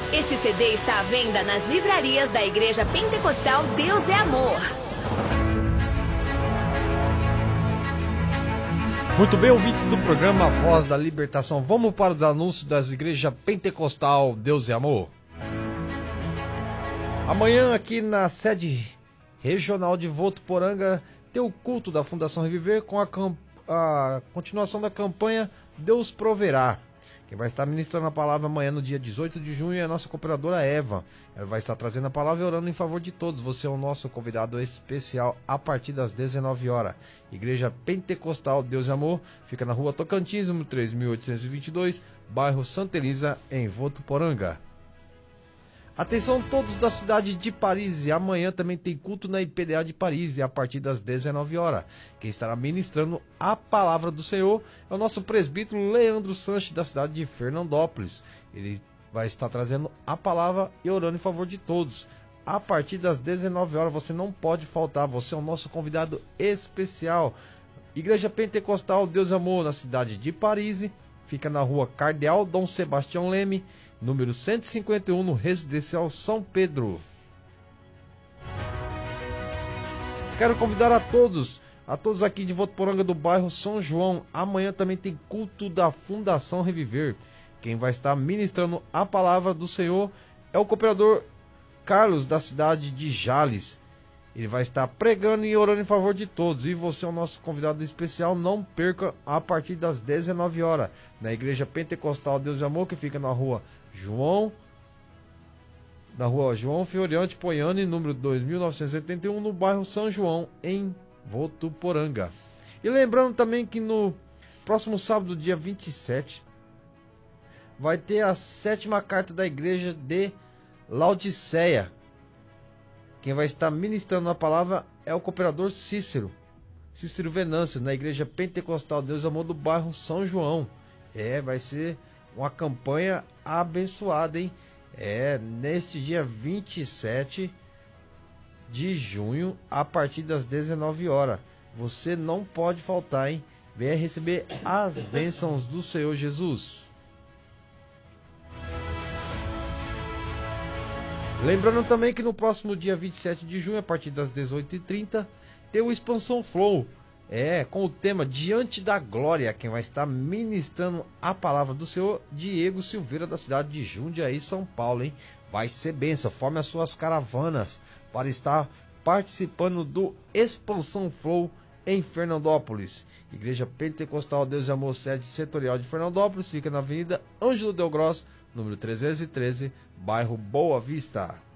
Este CD está à venda nas livrarias da Igreja Pentecostal Deus é Amor. Muito bem, ouvintes do programa Voz da Libertação. Vamos para os anúncios das igrejas Pentecostal Deus é Amor. Amanhã aqui na sede regional de Votuporanga tem o culto da Fundação Reviver com a continuação da campanha Deus Proverá. Quem vai estar ministrando a palavra amanhã no dia 18 de junho é a nossa cooperadora Eva. Ela vai estar trazendo a palavra e orando em favor de todos. Você é o nosso convidado especial a partir das 19 horas. Igreja Pentecostal Deus e Amor fica na rua Tocantins, número 3822, bairro Santa Elisa, em Votuporanga. Atenção todos da cidade de Paris, amanhã também tem culto na IPDA de Paris, a partir das 19 horas. Quem estará ministrando a palavra do Senhor é o nosso presbítero Leandro Sanches, da cidade de Fernandópolis. Ele vai estar trazendo a palavra e orando em favor de todos. A partir das 19 horas você não pode faltar, você é o nosso convidado especial. Igreja Pentecostal Deus Amor, na cidade de Paris, fica na rua Cardeal Dom Sebastião Leme, número 151, no Residencial São Pedro. Quero convidar a todos aqui de Votuporanga do bairro São João. Amanhã também tem culto da Fundação Reviver. Quem vai estar ministrando a palavra do Senhor é o cooperador Carlos, da cidade de Jales. Ele vai estar pregando e orando em favor de todos. E você é o nosso convidado especial. Não perca a partir das 19 horas. Na Igreja Pentecostal Deus e Amor, que fica na rua João Fioriante Poiani, número 2981, no bairro São João, em Votuporanga. E lembrando também que no próximo sábado, dia 27, vai ter a 7ª carta da igreja de Laodiceia. Quem vai estar ministrando a palavra é o cooperador Cícero Venância, na Igreja Pentecostal Deus e Amor do bairro São João. Vai ser uma campanha abençoada, hein? Neste dia 27 de junho, a partir das 19 horas. Você não pode faltar, hein? Venha receber as bênçãos do Senhor Jesus. Lembrando também que no próximo dia 27 de junho, a partir das 18h30, tem o Expansão Flow, com o tema Diante da Glória. Quem vai estar ministrando a palavra do Senhor, Diego Silveira, da cidade de Jundiaí, São Paulo, hein? Vai ser bênção, forme as suas caravanas para estar participando do Expansão Flow em Fernandópolis. Igreja Pentecostal Deus e Amor, sede setorial de Fernandópolis, fica na Avenida Ângelo Del Gross, número 313, bairro Boa Vista.